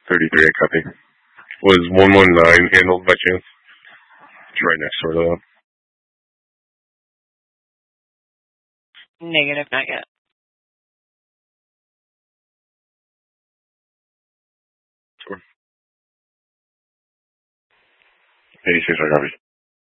33, I copy. Was 119 handled by chance? It's right next door to that. Negative, not yet. 86, I copy.